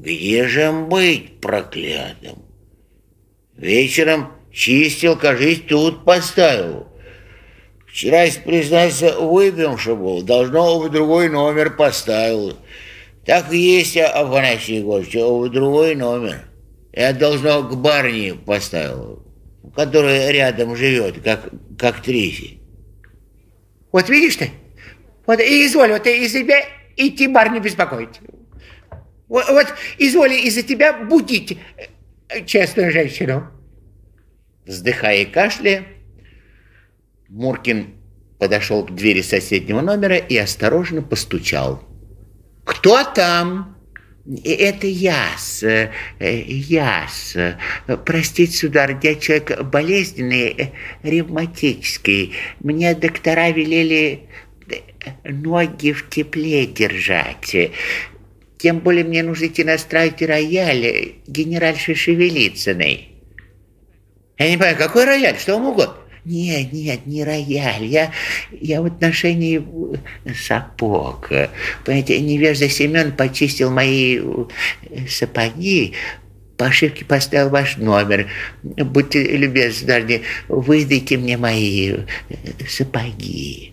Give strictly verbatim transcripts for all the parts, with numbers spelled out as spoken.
Где же быть проклятым? Вечером чистил, кажись, тут поставил. Вчера, если признаться, выпивший был, должно в другой номер поставил. Так и есть, Афанасий Егорович, в другой номер. Я, должно, к барыне поставил, которая рядом живет, как, как актрисе. Вот видишь ты, вот изволь, вот из себя идти барыню беспокоить. Вот, вот изволи из-за тебя будить честную женщину. Вздыхая и кашляя, Муркин подошел к двери соседнего номера и осторожно постучал. «Кто там?» «Это я-с, я-с. Простите, сударь, я человек болезненный, ревматический. Мне доктора велели ноги в тепле держать. Тем более мне нужно идти настраивать рояль генеральши Шевелицыной». «Я не понимаю, какой рояль? Что вам угодно?» «Нет, нет, не рояль. Я, я в отношении сапог. Понимаете, невежда Семен почистил мои сапоги, по ошибке поставил ваш номер. Будьте любезны, сударыня, выдайте мне мои сапоги».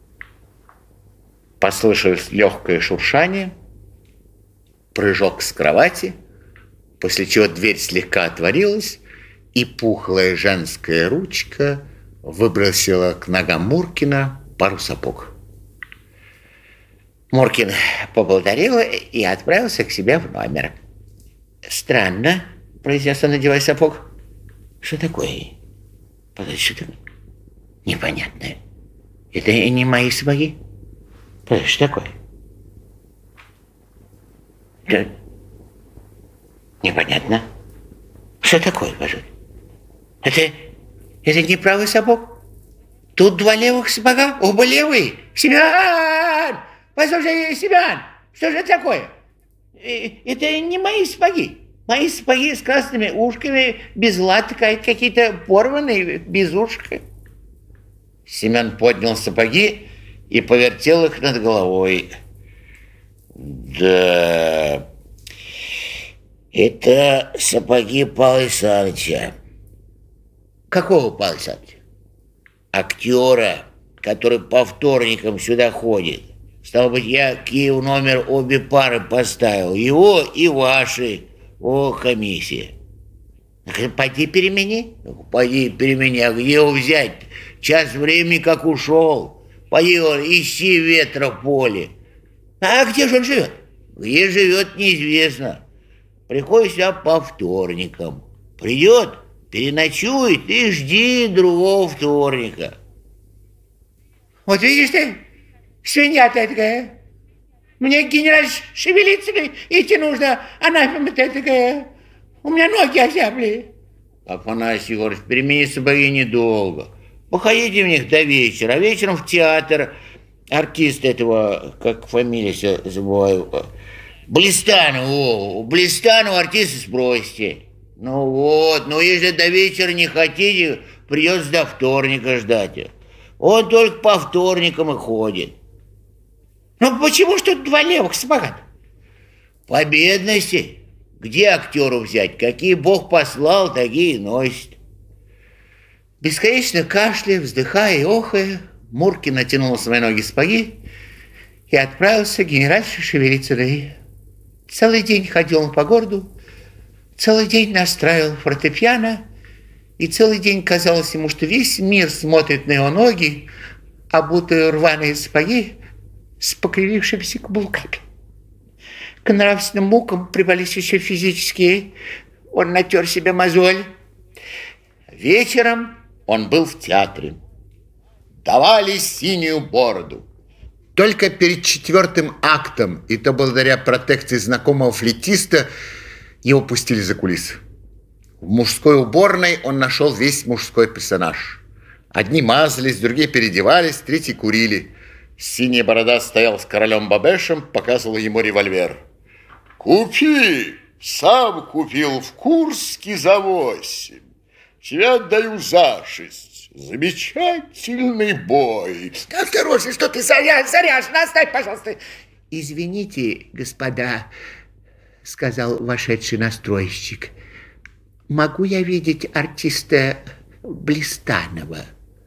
Послышалось легкое шуршание, прыжок с кровати, после чего дверь слегка отворилась, и пухлая женская ручка выбросила к ногам Муркина пару сапог. Муркин поблагодарил и отправился к себе в номер. «Странно», — произнес он, надевая сапог. «Что такое? Подожди, что такое? Непонятное. Это не мои сапоги? Подожди, что такое? Да. Непонятно. Что такое, пожалуйста? Это, это не правый сапог? Тут два левых сапога, оба левые. Семен! Послушай, Семен, что же это такое? Это не мои сапоги. Мои сапоги с красными ушками, без латка, какие-то порванные, без ушка. Семен поднял сапоги и повертел их над головой. Да... Это сапоги Павла Александровича. Какого Павла Александровича? Актера, который по вторникам сюда ходит. Стало быть, я Киев номер обе пары поставил. Его и ваши. О, комиссия. Пойди перемени. Пойди перемени. А где его взять? Час времени как ушел. Пойди, ищи ветра в поле. А где же он живет? Где живет, неизвестно. Приходит сюда по вторникам. Придет, переночует и жди другого вторника. Вот видишь ты, свинья ты такая. Мне к генераль Шевелицыной идти нужно, она такая. У меня ноги озябли. Афанасий Егорович, перемени сапоги недолго. Походите в них до вечера, а вечером в театр. Артист этого, как фамилия забываю, Блистанов, о, Блистанов артиста спросите. Ну вот, ну если до вечера не хотите, придется до вторника ждать. Он только по вторникам и ходит. Ну почему ж тут два левых сапога? По бедности. Где актеру взять? Какие Бог послал, такие и носит. Бесконечно кашляя, вздыхая и охая, Муркин натянул свои ноги сапоги и отправился к генеральше Шевелицыной. Целый день ходил он по городу, целый день настраивал фортепиано, и целый день казалось ему, что весь мир смотрит на его ноги, обутые рваные сапоги с покривившимися каблуками. К нравственным мукам прибавились еще физические. Он натер себе мозоль. Вечером он был в театре. Давали синюю бороду. Только перед четвертым актом, и то благодаря протекции знакомого флейтиста, его пустили за кулисы. В мужской уборной он нашел весь мужской персонаж. Одни мазались, другие переодевались, третьи курили. Синяя борода стоял с королем Бабешем, показывал ему револьвер. «Купи! Сам купил в Курске за восемь. Тебе отдаю за шесть. Замечательный бой!» «Осторожно, что ты заряжен, оставь, пожалуйста!» «Извините, господа, сказал вошедший настройщик. Могу я видеть артиста Блистанова?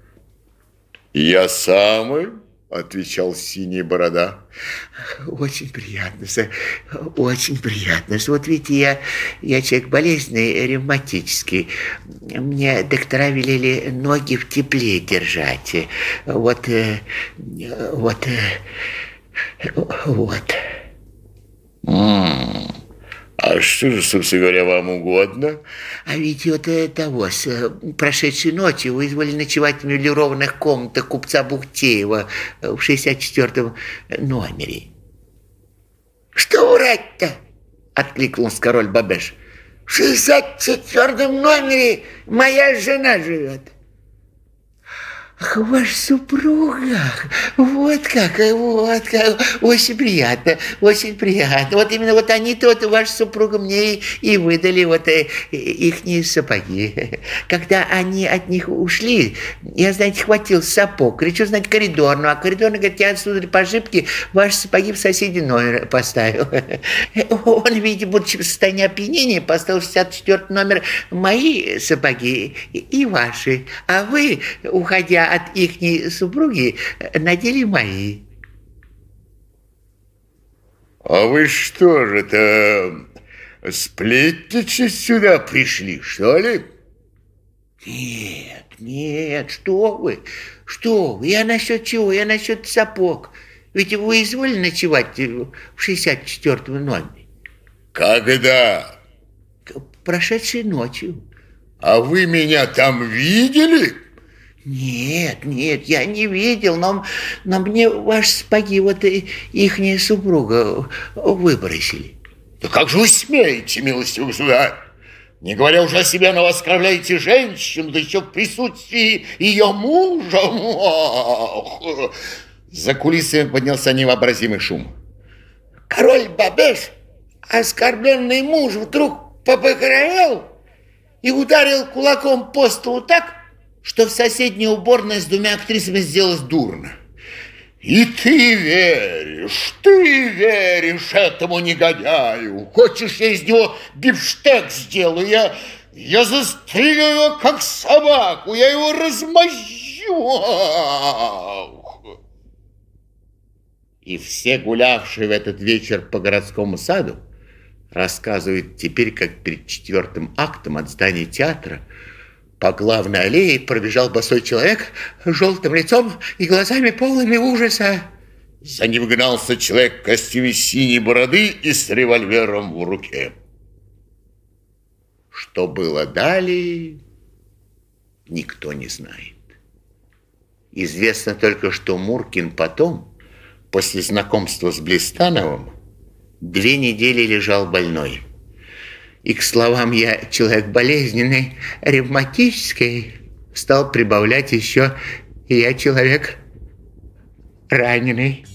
Я самый, отвечал Синяя Борода. Очень приятно, сэр, очень приятно. Вот видите, я, я человек болезненный, ревматический. Мне доктора велели ноги в тепле держать. Вот, вот, вот. М-м. А что же, собственно говоря, вам угодно? А ведь вот того, с прошедшей ночью вы изволили ночевать в меблированных комнатах купца Бухтеева в шестьдесят четвёртом номере. Что врать-то? Откликнулся король Бабеш. В шестьдесят четвёртом номере моя жена живет. Ах, ваша супруга, вот как, вот как, очень приятно, очень приятно. Вот именно вот они-то, вот ваша супруга мне и, и выдали вот э, ихние сапоги. Когда они от них ушли, я, знаете, хватил сапог, кричу, знаете, коридорную, а коридорный говорит, я отсюда по ошибке ваши сапоги в соседний номер поставил. Он, видимо, будучи в состоянии опьянения, поставил в шестьдесят четвёртый номер мои сапоги и, и ваши, а вы, уходя от ихней супруги, надели мои. А вы что же-то сплетничать сюда пришли, что ли? Нет, нет, что вы, что вы, я насчет чего, я насчет сапог. Ведь вы изволили ночевать в шестьдесят четвёртом номере. Когда? Прошедшей ночью. А вы меня там видели? Нет, нет, я не видел, но, но мне ваши сапоги, вот и ихняя супруга выбросили. Да как же вы смеете, милостивый государь? Не говоря уже о себе, но оскорбляете женщину, да еще в присутствии ее мужа. Ох. За кулисами поднялся невообразимый шум. Король Бабеш, оскорбленный муж, вдруг побагровел и ударил кулаком по столу так, что в соседней уборной с двумя актрисами сделалось дурно. И ты веришь, ты веришь этому негодяю. Хочешь, я из него бифштег сделаю? Я, я застрелю его, как собаку, я его размозжу. И все гулявшие в этот вечер по городскому саду рассказывают теперь, как перед четвертым актом от здания театра по главной аллее пробежал босой человек с желтым лицом и глазами полными ужаса. За ним гнался человек в костюме Синей Бороды и с револьвером в руке. Что было далее, никто не знает. Известно только, что Муркин потом, после знакомства с Блистановым, две недели лежал больной. И, к словам «я человек болезненный, ревматический», стал прибавлять еще «я человек раненый».